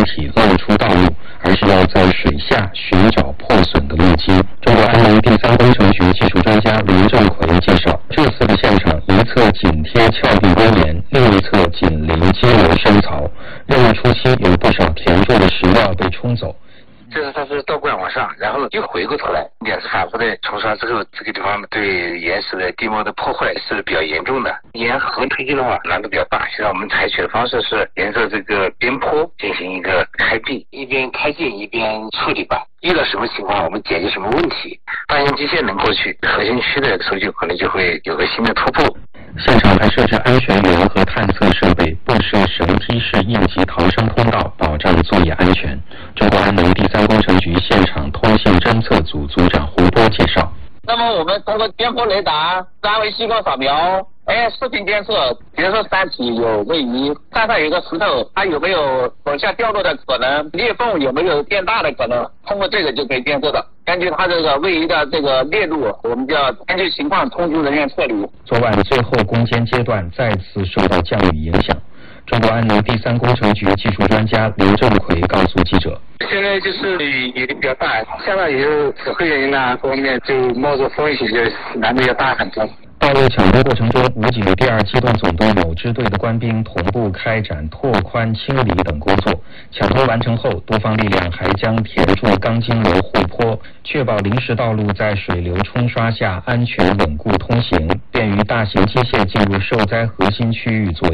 体露出道路，而是要在水下寻找破损的路基。中国安农第三工程局技术专家林正奎介绍，这次的现场一侧紧贴峭壁危岩，另一侧紧邻激流深槽。任务初期有不少填住的石料被冲走。 就是它是倒灌往上，然后又回过头来，两次反复的冲刷之后，这个地方对岩石的地貌的破坏是比较严重的。沿河推进的话难度比较大，现在我们采取的方式是沿着这个边坡进行一个开闭，一边开进一边处理吧。遇到什么情况我们解决什么问题，大型机械能过去，核心区的时候就可能就会有个新的突破。 现场还设置安全员和探测设备，布设绳梯式应急逃生通道，保障作业安全。中国安农第三工程局现场通信侦测组组长胡波介绍。 那么我们通过边坡雷达、三维激光扫描、视频监测，比如说山体有位移，山上有个石头，它有没有往下掉落的可能，裂缝有没有变大的可能，通过这个就可以监测的。根据它这个位移的这个链路，我们就要根据情况通知人员撤离。 昨晚最后攻坚阶段再次受到降雨影响。中国安农第三工程局技术专家林正奎告诉记者， 现在就是雨比较大，下了以后指挥员各方面就冒着风险，就难度要大很多。 道路抢修过程中，武警第2机动总队某支队的官兵同步开展拓宽、清理等工作。抢修完成后，多方力量还将填筑钢筋楼护坡，确保临时道路在水流冲刷下安全稳固通行，便于大型机械进入受灾核心区域作业。